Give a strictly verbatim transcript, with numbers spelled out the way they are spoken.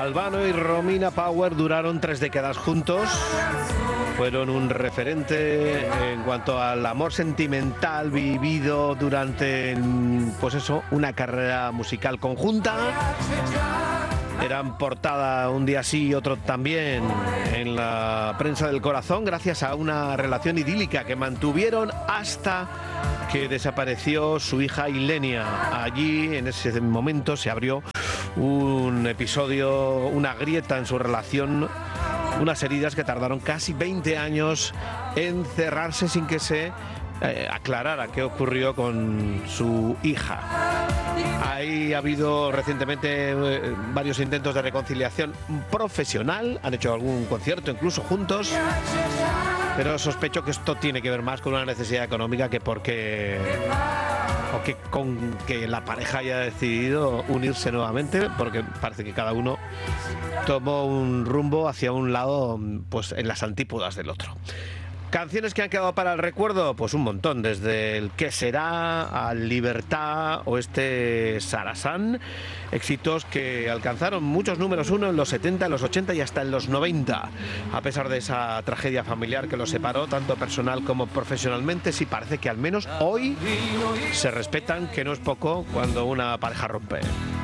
Albano y Romina Power duraron tres décadas juntos. Fueron un referente en cuanto al amor sentimental vivido durante, pues eso, una carrera musical conjunta. Eran portada un día sí y otro también en la prensa del corazón, gracias a una relación idílica que mantuvieron hasta que desapareció su hija Ilenia. Allí, en ese momento, se abrió un episodio, una grieta en su relación, unas heridas que tardaron casi veinte años en cerrarse sin que se eh, aclarara qué ocurrió con su hija. Ahí ha habido recientemente eh, varios intentos de reconciliación profesional, han hecho algún concierto incluso juntos, pero sospecho que esto tiene que ver más con una necesidad económica que porque o que con que la pareja haya decidido unirse nuevamente, porque parece que cada uno tomó un rumbo hacia un lado, pues en las antípodas del otro. Canciones que han quedado para el recuerdo, pues un montón, desde el ¿Qué será?, al Libertad o este Sarasán, éxitos que alcanzaron muchos números uno en los setenta, en los ochenta y hasta en los noventa. A pesar de esa tragedia familiar que los separó, tanto personal como profesionalmente, sí parece que al menos hoy se respetan, que no es poco cuando una pareja rompe.